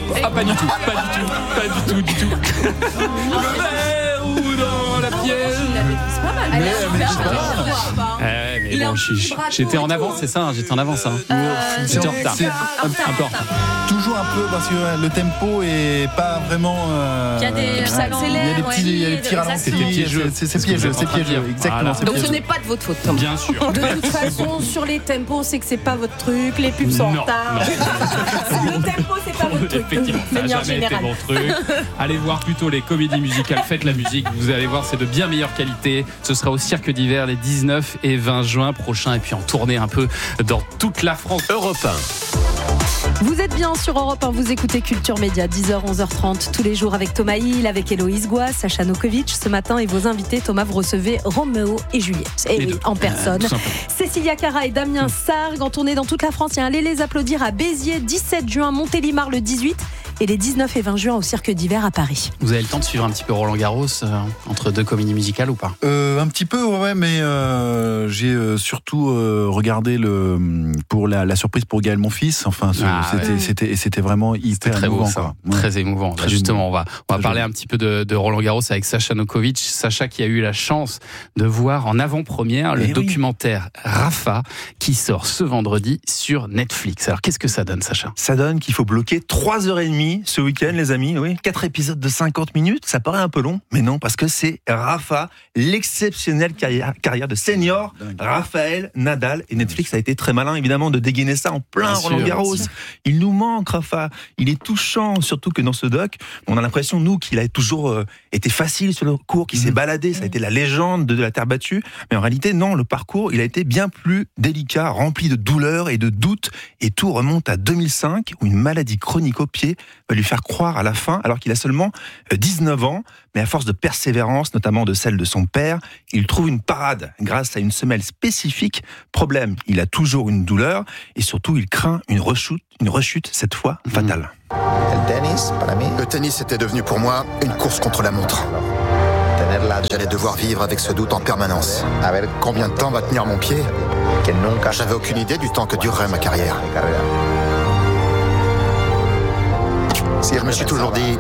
Ah, pas du tout. Le verre ou dans la pièce. C'est pas mal. Mais bon, j'étais en avance, c'est ça, j'étais en avance. J'étais en retard. Un peu en retard. Toujours un peu parce que le tempo est pas vraiment. Il y a des il y a des petits ralentis. C'est piégeux. C'est piégeux. Exactement. Voilà. Donc ce n'est pas de votre faute, Thomas. Bien sûr. De toute façon, sur les tempos, c'est que c'est pas votre truc. Les pubs sont en retard. Le tempo, c'est pas votre truc. Effectivement, ça n'a jamais été mon truc. Allez voir plutôt les comédies musicales. Faites la musique. Vous allez voir, c'est de bien meilleure qualité. Ce sera au Cirque d'Hiver les 19 et 20 juin prochains. Et puis en tournée un peu dans toute la France. Europe 1. Vous êtes bien sur Europe 1, vous écoutez Culture Média, 10h, 11h30, tous les jours avec Thomas Hill, avec Héloïse Goua, Sacha Nokovic. Ce matin, et vos invités, Thomas, vous recevez Roméo et Juliette. Et oui, en personne. Cécilia Cara et Damien Sargue en tournée dans toute la France. Il y a un Allez les applaudir à Béziers, 17 juin, Montélimar le 18 et les 19 et 20 juin au Cirque d'Hiver à Paris. Vous avez le temps de suivre un petit peu Roland Garros entre deux comédies musicales ou pas? Un petit peu, ouais, mais j'ai surtout regardé pour la surprise pour Gaël Monfils. Enfin, c'était vraiment hyper très émouvant. Beau, ça. Ouais. Très émouvant. Très justement, émouvant. On va parler un petit peu de Roland Garros avec Sacha Nokovic. Sacha qui a eu la chance de voir en avant-première le documentaire Rafa qui sort ce vendredi sur Netflix. Alors qu'est-ce que ça donne, Sacha? Ça donne qu'il faut bloquer 3h30 ce week-end, les amis. Oui, 4 épisodes de 50 minutes, ça paraît un peu long, mais non, parce que c'est Rafa, l'exceptionnelle carrière de senior Raphaël Nadal. Et Netflix a été très malin, évidemment, de dégainer ça en plein Roland Garros. Il nous manque, Rafa. Il est touchant, surtout que dans ce doc, on a l'impression, nous, qu'il a toujours été facile sur le court, qu'il s'est baladé. Ça a été la légende de la terre battue. Mais en réalité, non, le parcours, il a été bien plus délicat, rempli de douleurs et de doutes. Et tout remonte à 2005, où une maladie chronique au pied va lui faire croire à la fin, alors qu'il a seulement 19 ans. Mais à force de persévérance, notamment de celle de son père, il trouve une parade grâce à une semelle spécifique. Problème, il a toujours une douleur et surtout il craint une rechute cette fois fatale. Le tennis était devenu pour moi une course contre la montre. J'allais devoir vivre avec ce doute en permanence. Combien de temps va tenir mon pied? J'avais aucune idée du temps que durerait ma carrière. Je me suis toujours dit,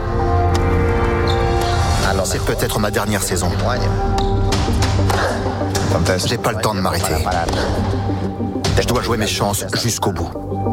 c'est peut-être ma dernière saison. J'ai pas le temps de m'arrêter. Je dois jouer mes chances jusqu'au bout.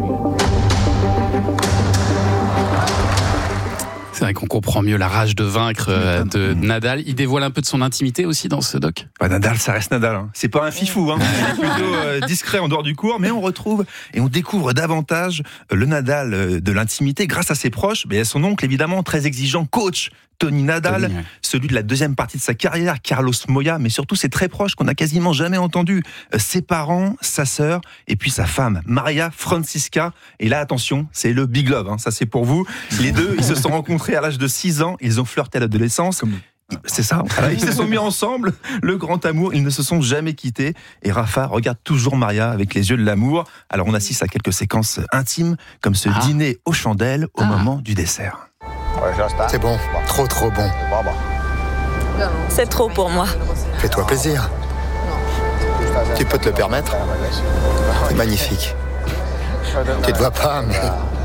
C'est vrai qu'on comprend mieux la rage de vaincre de Nadal. Il dévoile un peu de son intimité aussi dans ce doc. Nadal, ça reste Nadal. Hein. C'est pas un fifou. Hein. Il est plutôt discret en dehors du court, mais on retrouve et on découvre davantage le Nadal de l'intimité grâce à ses proches, mais à son oncle évidemment très exigeant, coach Tony Nadal, celui de la deuxième partie de sa carrière, Carlos Moya, mais surtout ses très proches qu'on n'a quasiment jamais entendus, ses parents, sa sœur et puis sa femme, Maria Francisca. Et là, attention, c'est le big love, hein, ça c'est pour vous. Les deux, ils se sont rencontrés à l'âge de 6 ans, ils ont flirté à l'adolescence. C'est ça, ils se sont mis ensemble, le grand amour, ils ne se sont jamais quittés. Et Rafa regarde toujours Maria avec les yeux de l'amour. Alors on assiste à quelques séquences intimes, comme ce dîner aux chandelles au moment du dessert. C'est bon, trop bon. C'est trop pour moi. Fais-toi plaisir. Tu peux te le permettre. C'est magnifique. Tu te vois pas, mais...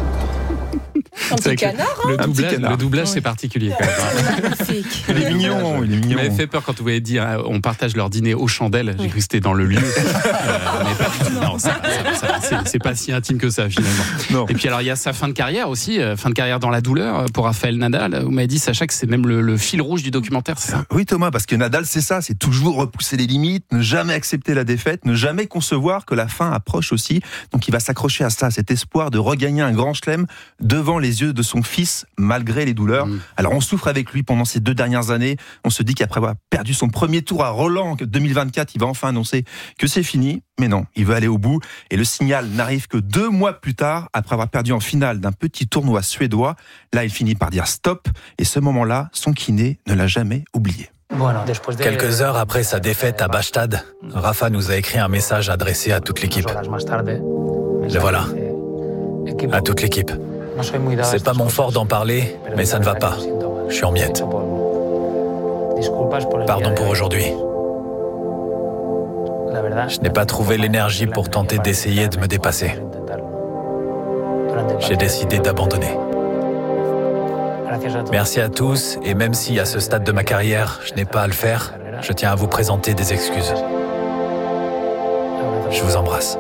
Un petit canard, hein. Le doublage, c'est particulier quand même. Magnifique. Il est mignon. Il m'avait fait peur quand vous avez dit on partage leur dîner aux chandelles. J'ai cru que c'était dans le lieu. Mais pas du tout. Non, c'est pas si intime que ça finalement. Non. Et puis alors il y a sa fin de carrière aussi, fin de carrière dans la douleur pour Raphaël Nadal. Vous m'avez dit, Sacha, que c'est même le fil rouge du documentaire, c'est ça? Oui Thomas, parce que Nadal c'est ça, c'est toujours repousser les limites, ne jamais accepter la défaite, ne jamais concevoir que la fin approche aussi. Donc il va s'accrocher à ça, cet espoir de regagner un grand chelem devant les yeux de son fils, malgré les douleurs. Alors on souffre avec lui pendant ces 2 dernières années. On se dit qu'après avoir perdu son premier tour à Roland en 2024, il va enfin annoncer que c'est fini. Mais non, il veut aller au bout. Et le signal n'arrive que 2 mois plus tard, après avoir perdu en finale d'un petit tournoi suédois. Là, il finit par dire stop. Et ce moment-là, son kiné ne l'a jamais oublié. Quelques heures après sa défaite à Bastad, Rafa nous a écrit un message adressé à toute l'équipe. Le voilà. À toute l'équipe. C'est pas mon fort d'en parler, mais ça ne va pas. Je suis en miettes. Pardon pour aujourd'hui. Je n'ai pas trouvé l'énergie pour tenter d'essayer de me dépasser. J'ai décidé d'abandonner. Merci à tous, et même si à ce stade de ma carrière, je n'ai pas à le faire, je tiens à vous présenter des excuses. Je vous embrasse.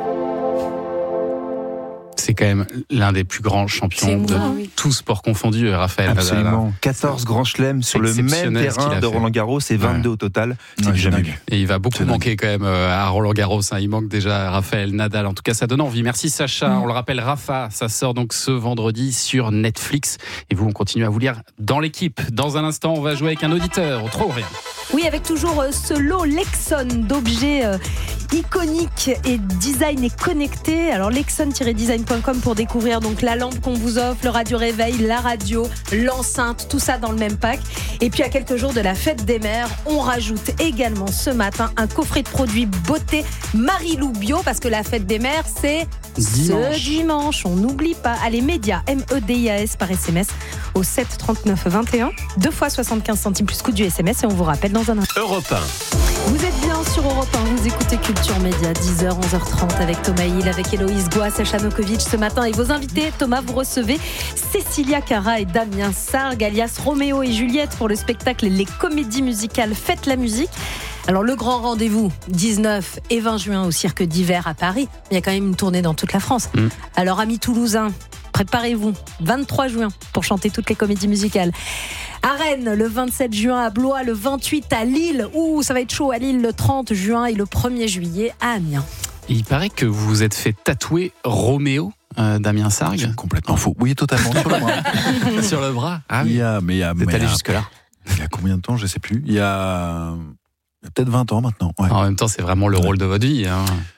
C'est quand même l'un des plus grands champions de tous sports confondus, Raphaël Nadal. Absolument. 14 grands chelems sur le même terrain de Roland-Garros et 22 au total. C'est du jamais vu. Et il va beaucoup manquer quand même à Roland-Garros. Il manque déjà à Raphaël Nadal. En tout cas, ça donne envie. Merci Sacha. On le rappelle, Rafa, ça sort donc ce vendredi sur Netflix. Et vous, on continue à vous lire dans l'équipe. Dans un instant, on va jouer avec un auditeur au 3 ou rien. Oui, avec toujours ce lot Lexon d'objets iconiques et design et connectés. Alors lexon-design.com pour découvrir donc la lampe qu'on vous offre, le radio réveil, la radio, l'enceinte, tout ça dans le même pack. Et puis à quelques jours de la fête des mères, on rajoute également ce matin un coffret de produits beauté Marilou Bio, parce que la fête des mères, c'est ce dimanche. On n'oublie pas. Allez, média MEDIAS par SMS au 7 39 21, 2 fois 75 centimes plus coût du SMS, et on vous rappelle dans un instant. Europe 1. Vous êtes bien sur Europe 1, vous écoutez Culture Média, 10h, 11h30 avec Thomas Hill, avec Héloïse Goua, Sacha Nokovic ce matin. Et vos invités, Thomas, vous recevez Cécilia Cara et Damien Sargue, alias Roméo et Juliette, pour le spectacle Les Comédies Musicales Faites la Musique. Alors le grand rendez-vous, 19 et 20 juin au Cirque d'Hiver à Paris. Il y a quand même une tournée dans toute la France. Alors amis toulousains, préparez-vous, 23 juin pour chanter toutes les comédies musicales. À Rennes, le 27 juin, à Blois, le 28 à Lille. Ouh, ça va être chaud à Lille, le 30 juin et le 1er juillet à Amiens. Il paraît que vous vous êtes fait tatouer Roméo, Damien Sargue. C'est complètement faux. Oui, totalement, sur le bras. Sur le bras. Ah oui. Vous êtes allé jusque-là. Il y a combien de temps, je ne sais plus. Il y a peut-être 20 ans maintenant. Ouais. En même temps, c'est vraiment le rôle de votre vie.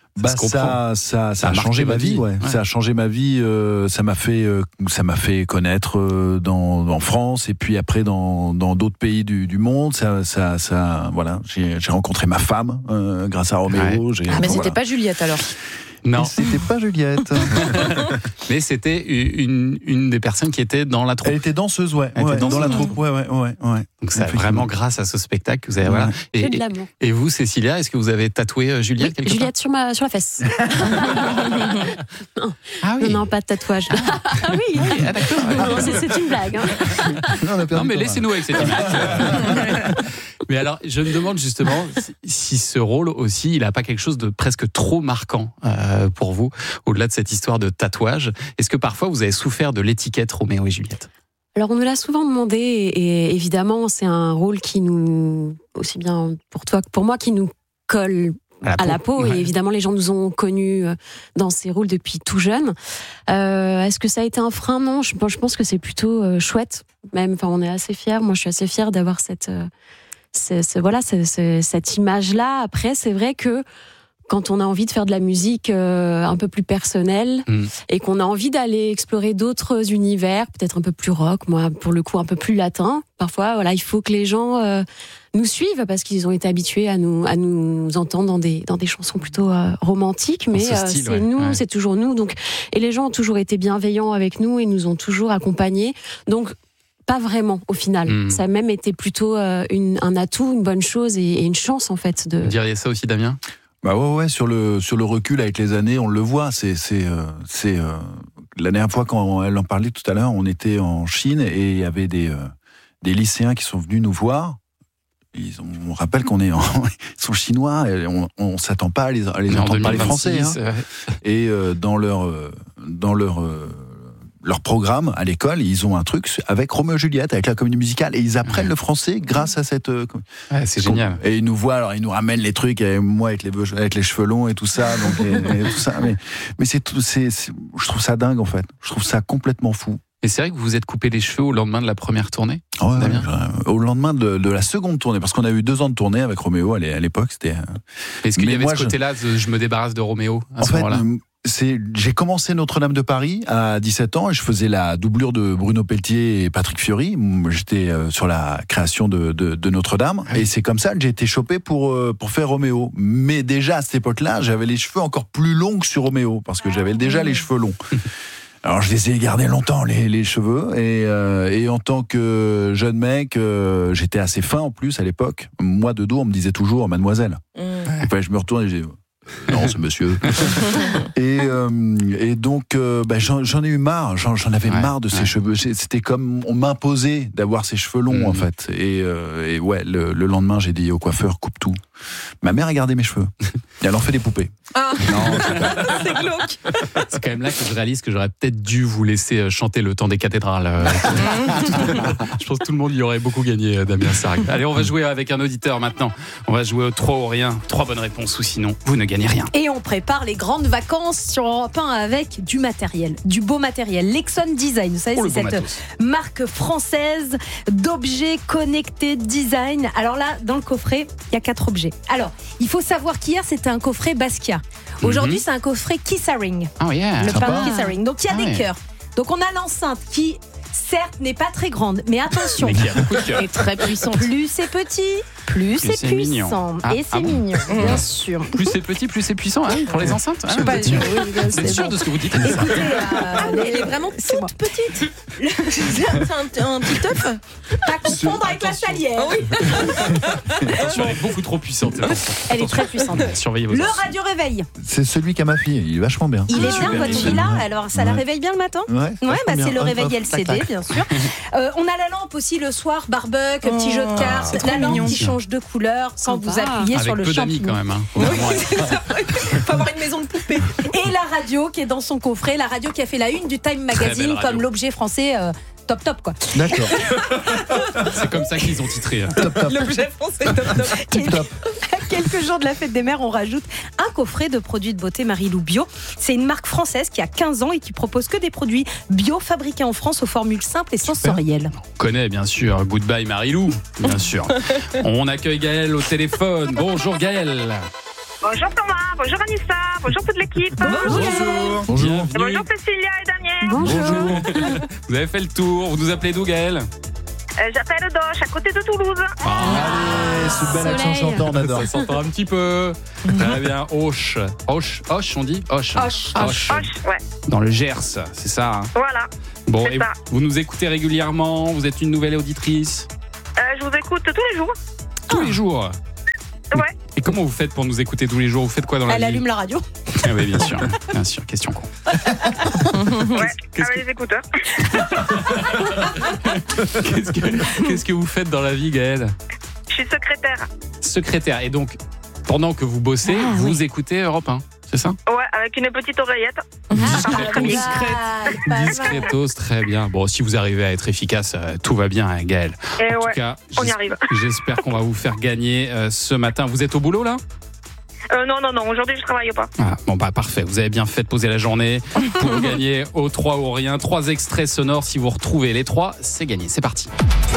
Ça a changé ma vie. Ouais. Ça a changé ma vie. Ça m'a fait connaître en France, et puis après dans d'autres pays du monde. Voilà. J'ai rencontré ma femme grâce à Roméo. Ouais. Mais c'était pas Juliette alors. Non, c'était pas Juliette. Mais c'était une des personnes qui était dans la troupe. Elle était danseuse, ouais. Dans la troupe, ouais. Donc c'est vraiment grâce à ce spectacle que vous avez. Voilà. Et vous, Cécilia, est-ce que vous avez tatoué Juliette quelque Juliette part sur la fesse. Non. Ah oui. Non, pas de tatouage. Ah oui. Ah, d'accord. Non, c'est une blague. Hein. Non, mais laissez-nous avec cette image. Mais alors, je me demande justement si ce rôle aussi, il n'a pas quelque chose de presque trop marquant pour vous, au-delà de cette histoire de tatouage. Est-ce que parfois vous avez souffert de l'étiquette Roméo et Juliette ? Alors on nous l'a souvent demandé, et évidemment c'est un rôle qui nous, aussi bien pour toi que pour moi, qui nous colle à la peau. Ouais. Et évidemment les gens nous ont connus dans ces rôles depuis tout jeune. Est-ce que ça a été un frein ? Non, je pense que c'est plutôt chouette. Même, enfin, on est assez fiers. Moi je suis assez fière d'avoir cette image-là. Après, c'est vrai que quand on a envie de faire de la musique un peu plus personnelle et qu'on a envie d'aller explorer d'autres univers, peut-être un peu plus rock, moi pour le coup un peu plus latin, parfois voilà, il faut que les gens nous suivent parce qu'ils ont été habitués à nous entendre dans des chansons plutôt romantiques, mais c'est nous, c'est toujours nous. Donc, et les gens ont toujours été bienveillants avec nous et nous ont toujours accompagnés. Donc pas vraiment au final. Ça a même été plutôt un atout, une bonne chose et une chance en fait. Vous diriez ça aussi, Damien ? Bah ouais, sur le recul avec les années, on le voit. C'est la dernière fois, quand elle en parlait tout à l'heure, on était en Chine et il y avait des lycéens qui sont venus nous voir. On rappelle ils sont chinois et on s'attend pas à les entendre parler français. Hein. Et dans leur programme à l'école, ils ont un truc avec Roméo et Juliette, avec la comédie musicale, et ils apprennent le français grâce à cette. C'est génial. Et ils nous voient, alors ils nous ramènent les trucs, et moi avec les cheveux longs et tout ça, donc et tout ça. Mais je trouve ça dingue en fait. Je trouve ça complètement fou. Et c'est vrai que vous vous êtes coupé les cheveux au lendemain de la première tournée ? Ouais, au lendemain de la seconde tournée, parce qu'on a eu 2 ans de tournée avec Roméo à l'époque. Est-ce qu'il y avait ce côté-là, je me débarrasse de Roméo à ce moment-là ? J'ai commencé Notre-Dame de Paris à 17 ans et je faisais la doublure de Bruno Pelletier et Patrick Fiori. J'étais sur la création de Notre-Dame, et c'est comme ça que j'ai été chopé pour faire Roméo. Mais déjà à cette époque-là, j'avais les cheveux encore plus longs que sur Roméo, parce que j'avais déjà les cheveux longs. Alors je les ai gardés longtemps, les cheveux, et en tant que jeune mec, j'étais assez fin en plus à l'époque. Moi de dos, on me disait toujours mademoiselle. Et puis je me retourne et je dis Non, c'est monsieur. Et donc, j'en ai eu marre. J'en avais marre de ces cheveux. C'était comme on m'imposait d'avoir ces cheveux longs, en fait. Et le lendemain, j'ai dit au coiffeur, coupe tout. Ma mère a gardé mes cheveux. Et elle en fait des poupées. Ah. Non, c'est glauque. C'est quand même là que je réalise que j'aurais peut-être dû vous laisser chanter le temps des cathédrales. Je pense que tout le monde y aurait beaucoup gagné, Damien Sargue. Allez, on va jouer avec un auditeur maintenant. On va jouer au 3 ou rien. 3 bonnes réponses ou sinon, vous ne gagnez rien. Et on prépare les grandes vacances sur Europe 1 avec du matériel, du beau matériel. Lexon Design, vous savez, c'est cette marque française d'objets connectés design. Alors là, dans le coffret, il y a 4 objets. Alors, il faut savoir qu'hier, c'était un coffret Basquiat. Aujourd'hui, c'est un coffret Kissaring. Oh yeah. Le pain Kissaring. Donc, il y a des cœurs. Donc, on a l'enceinte qui, certes, n'est pas très grande, mais attention, mais qui a beaucoup de cœur. est très puissante. Plus c'est petit, plus c'est puissant. Et c'est mignon, bien sûr. Plus c'est petit, plus c'est puissant, pour les enceintes. Je suis pas sûre. C'est sûr de ce que vous dites. Écoutez, elle est vraiment toute petite. C'est un petit œuf. Pas confondre avec la salière. Oh oui. Attention, elle est beaucoup trop puissante. Elle est très puissante. Surveillez vos Le os. radio-réveil. c'est celui qu'a ma fille. Il est vachement bien. Il est Super, bien, votre super. fille-là. Alors, ça la réveille bien le matin? Ouais, C'est le Hop, réveil hop, LCD, tac, tac. bien sûr. On a la lampe aussi le soir, barbecue, petit jeu de cartes. c'est La trop lampe mignon. qui change de couleur quand vous Sympa. appuyez Avec sur le peu d'amis champignon. quand même. Oui, c'est ça. Faut avoir une maison de poupée. Et la radio qui est dans son coffret, la radio qui a fait la une du Time Très Magazine belle radio. comme l'objet français top quoi. D'accord. C'est comme ça qu'ils ont titré. L'objet français top. À quelques jours de la fête des mères, on rajoute un coffret de produits de beauté Marilou Bio. C'est une marque française qui a 15 ans et qui propose que des produits bio fabriqués en France aux formules simples et sensorielles. On connaît bien sûr. Goodbye Marilou, bien sûr. On accueille Gaël au téléphone. Bonjour Gaël. Bonjour Thomas, bonjour Anissa, bonjour toute l'équipe. Bonjour. Bienvenue. Bonjour Cécilia et Damien. Bonjour. Vous avez fait le tour. Vous nous appelez d'où Gaël? J'appelle Doche, à côté de Toulouse. Allez, ce bel accent Soleil. chantant, on adore. Ça s'entend un petit peu. Très bien. Auch, on dit Auch. Hoche, ouais, Dans le Gers, c'est ça. Hein. voilà. Bon, C'est et ça. vous nous écoutez régulièrement. Vous êtes une nouvelle auditrice. Je vous écoute tous les jours. Tous les jours. Ouais. Et comment vous faites pour nous écouter tous les jours? Vous faites quoi dans la Elle vie? allume la radio. Ah oui, bien sûr. Bien sûr. Question con. Ouais, qu'est-ce avec les écouteurs. Qu'est-ce que vous faites dans la vie, Gaëlle? Je suis secrétaire. Secrétaire. Et donc, pendant que vous bossez, vous écoutez Europe 1, c'est ça? Ouais, avec une petite oreillette. Discretos, très bien. Bon, si vous arrivez à être efficace, tout va bien, hein, Gaëlle. Et En tout ouais, cas, on y arrive. j'espère qu'on va vous faire gagner ce matin. Vous êtes au boulot, là? Non, aujourd'hui je travaille pas. Ah, bon, bah parfait. Vous avez bien fait de poser la journée pour gagner au 3 ou rien. 3 extraits sonores. Si vous retrouvez les 3, c'est gagné. C'est parti.